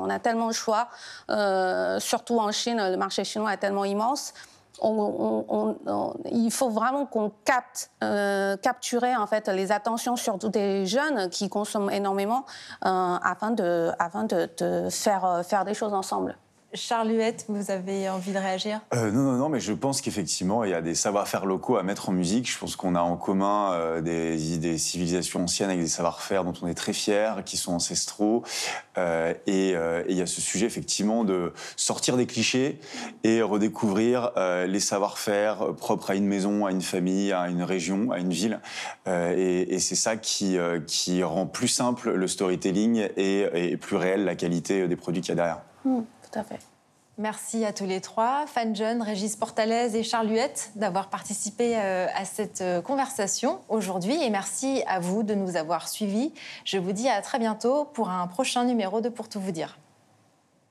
On a tellement de choix, surtout en Chine, le marché chinois est tellement immense. Il faut vraiment qu'on capturer en fait les attentions surtout des jeunes qui consomment énormément afin de faire des choses ensemble. Charles Huette, vous avez envie de réagir? Non, mais je pense qu'effectivement, il y a des savoir-faire locaux à mettre en musique. Je pense qu'on a en commun des civilisations anciennes avec des savoir-faire dont on est très fiers, qui sont ancestraux. Et il y a ce sujet, effectivement, de sortir des clichés et redécouvrir les savoir-faire propres à une maison, à une famille, à une région, à une ville. Et c'est ça qui rend plus simple le storytelling et plus réel la qualité des produits qu'il y a derrière. Tout à fait. Merci à tous les trois, Fan John, Régis Portalez et Charles Huette, d'avoir participé à cette conversation aujourd'hui. Et merci à vous de nous avoir suivis. Je vous dis à très bientôt pour un prochain numéro de Pour tout vous dire.